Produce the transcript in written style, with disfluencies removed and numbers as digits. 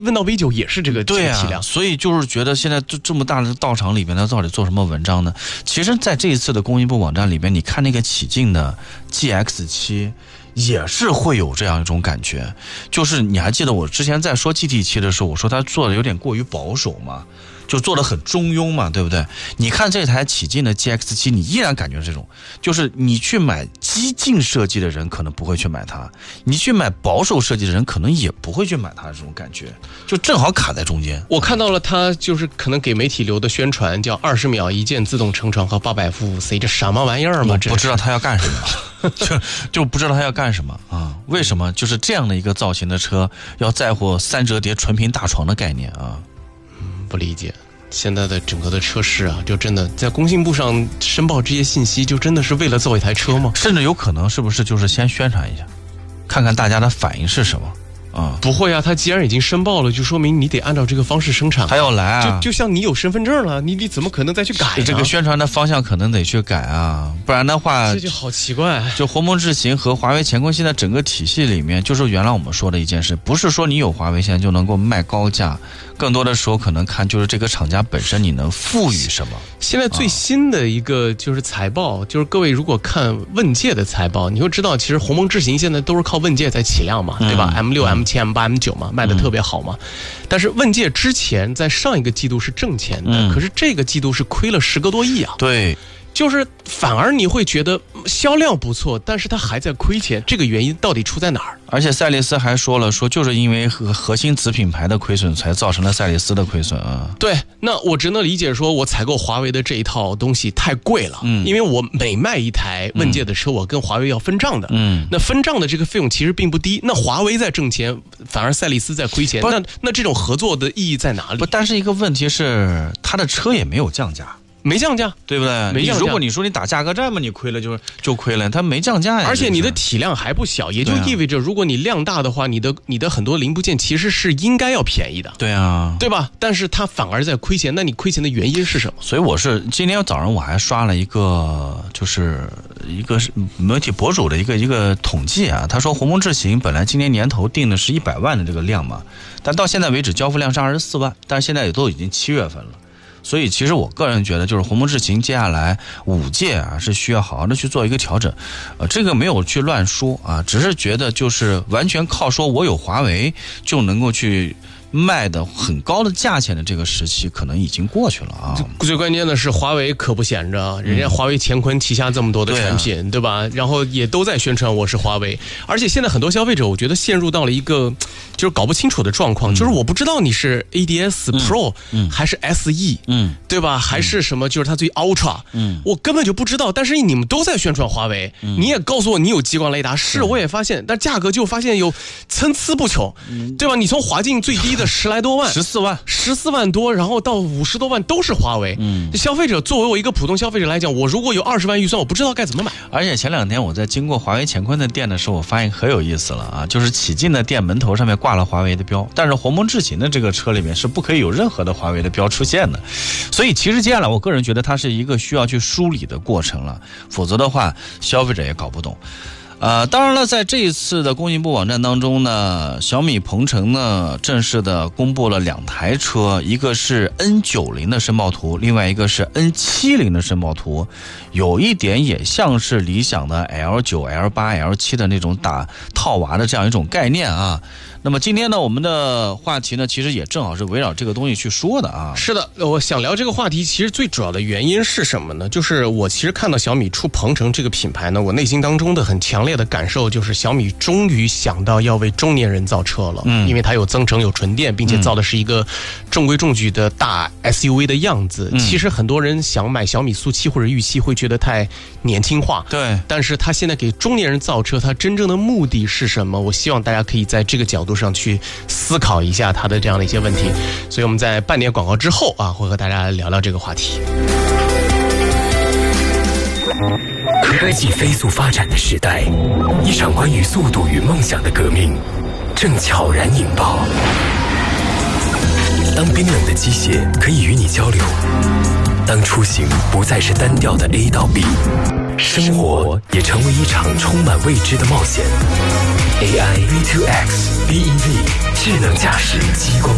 问到 V9也是这个体量， 所以就是觉得现在这么大的道场里边，它到底做什么文章呢？其实在这一次的工信部网站里边，你看那个启劲的 GX7也是会有这样一种感觉，就是你还记得我之前在说 GT7的时候，我说它做的有点过于保守嘛，就做得很中庸嘛，对不对？你看这台启劲的 GX7， 你依然感觉这种，就是你去买激进设计的人可能不会去买它，你去买保守设计的人可能也不会去买它，这种感觉就正好卡在中间。 我看到了它就是可能给媒体留的宣传叫20秒一键自动成传和800伏5C，这什么玩意儿嘛？ 我不知道它要干什么，就不知道它要干什么啊？为什么就是这样的一个造型的车要在乎3折叠纯平大床的概念啊？ 不理解。现在的整个的车市啊，就真的在工信部上申报这些信息，就真的是为了造一台车吗？ 甚至有可能是不是就是先宣传一下，看看大家的反应是什么啊？ 不会啊，他既然已经申报了，就说明你得按照这个方式生产。 他要来啊， 就像你有身份证了，你怎么可能再去改呢？ 这个宣传的方向可能得去改啊，不然的话这就好奇怪。 就鸿蒙智行和华为乾坤现在整个体系里面，就是原来我们说的一件事，不是说你有华为现在就能够卖高价，更多的时候可能看就是这个厂家本身你能赋予什么。 现在最新的一个就是财报，就是各位如果看问界的财报，你会知道其实鸿蒙智行现在都是靠问界在起量嘛，对吧？M6、M7、M8、M9 嘛，卖的特别好嘛。但是问界之前在上一个季度是挣钱的，可是这个季度是亏了10个多亿啊。 对。 就是反而你会觉得销量不错，但是它还在亏钱，这个原因到底出在哪儿？ 而且赛力斯还说了，说就是因为核心子品牌的亏损才造成了赛力斯的亏损啊。 对，那我只能理解说我采购华为的这一套东西太贵了，因为我每卖一台问界的车，我跟华为要分账的，那分账的这个费用其实并不低，那华为在挣钱，反而赛力斯在亏钱，那这种合作的意义在哪里？ 不，但是一个问题是，他的车也没有降价。 没降价， 对不对？ 没降价。 如果你说你打价格战嘛，你亏了就亏了，它没降价呀。 而且你的体量还不小，也就意味着如果你量大的话，你的很多零部件其实是应该要便宜的。 对啊， 对吧？但是它反而在亏钱，那你亏钱的原因是什么？ 所以今天早上我还刷了一个，就是一个媒体博主的一个统计啊，他说鸿蒙智行本来今年年头定的是100万的这个量嘛，但到现在为止交付量是24万，但是现在也都已经7月份了。所以其实我个人觉得，就是鸿蒙智行接下来5届啊是需要好好的去做一个调整，这个没有去乱说啊，只是觉得就是完全靠说我有华为就能够去卖的很高的价钱的这个时期可能已经过去了啊。 最关键的是华为可不闲着，人家华为乾坤旗下这么多的产品，对吧？然后也都在宣传我是华为，而且现在很多消费者我觉得陷入到了一个就是搞不清楚的状况，就是我不知道你是 ADS Pro 还是 SE，对吧？还是什么就是它最 Ultra，我根本就不知道，但是你们都在宣传华为，你也告诉我你有激光雷达，是我也发现，但价格就发现有参差不穷，对吧？你从华境最低的10来多万，14万多，然后到50多万都是华为。消费者作为我一个普通消费者来讲，我如果有20万预算，我不知道该怎么买。 而且前2天我在经过华为乾坤的店的时候，我发现很有意思了啊，就是启劲的店门头上面挂了华为的标，但是鸿蒙智行的这个车里面是不可以有任何的华为的标出现的。所以其实接下来我个人觉得它是一个需要去梳理的过程了，否则的话消费者也搞不懂。当然了，在这一次的工信部网站当中呢，小米鹏程呢正式的公布了2台车，一个是 N90 的申报图，另外一个是 N70 的申报图，有一点也像是理想的 L9、L8、L7 的那种打套娃的这样一种概念啊。那么今天呢，我们的话题呢，其实也正好是围绕这个东西去说的啊。 是的，我想聊这个话题，其实最主要的原因是什么呢？就是我其实看到小米出鹏程这个品牌呢，我内心当中的很强烈的感受就是小米终于想到要为中年人造车了，因为它有增程有纯电，并且造的是一个中规中矩的大 SUV 的样子。其实很多人想买小米速7或者预7会觉得太年轻化， 对， 但是它现在给中年人造车，它真正的目的是什么？我希望大家可以在这个角度上去思考一下它的这样的一些问题。所以我们在半点广告之后啊，会和大家聊聊这个话题。 科技飞速发展的时代，一场关于速度与梦想的革命正悄然引爆。当冰冷的机械可以与你交流，当出行不再是单调的 A 到 B， 生活也成为一场充满未知的冒险。AI V2X BEV 智能驾驶激光